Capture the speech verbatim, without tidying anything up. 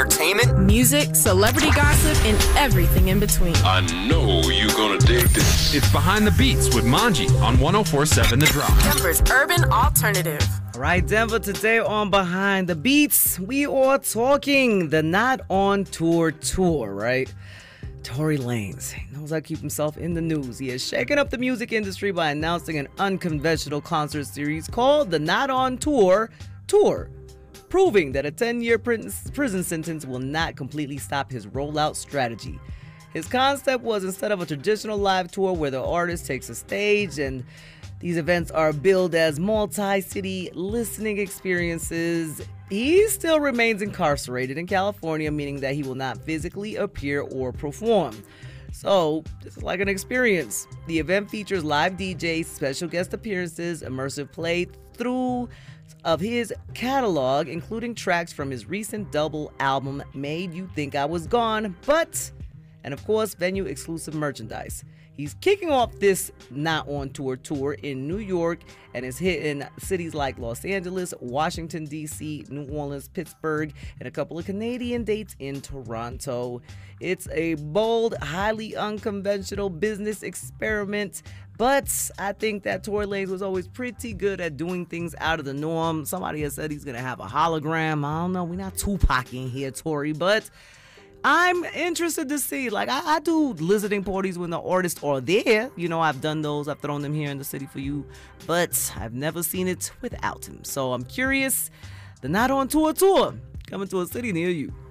entertainment, music, celebrity gossip, and everything in between. I know you're gonna dig this. It's Behind the Beats with Manji on one oh four point seven The Drop. Denver's urban alternative. All right, Denver, today on Behind the Beats, we are talking the Not On Tour tour, right? Tory Lanez knows how to keep himself in the news. He is shaking up the music industry by announcing an unconventional concert series called the Not On Tour Tour, proving that a ten-year prison sentence will not completely stop his rollout strategy. His concept was, instead of a traditional live tour where the artist takes a stage and these events are billed as multi-city listening experiences, he still remains incarcerated in California, meaning that he will not physically appear or perform. So, this is like an experience. The event features live D Js, special guest appearances, immersive playthrough of his catalog, including tracks from his recent double album, Made You Think I Was Gone, but, and of course, venue exclusive merchandise. He's kicking off this Not On Tour tour in New York and is hitting cities like Los Angeles, Washington, D C, New Orleans, Pittsburgh, and a couple of Canadian dates in Toronto. It's a bold, highly unconventional business experiment, but I think that Tory Lanez was always pretty good at doing things out of the norm. Somebody has said he's going to have a hologram. I don't know. We're not Tupac in here, Tory, but I'm interested to see. Like, I, I do listening parties when the artists are there. You know, I've done those. I've thrown them here in the city for you, but I've never seen it without him. So I'm curious. The Not On Tour tour coming to a city near you.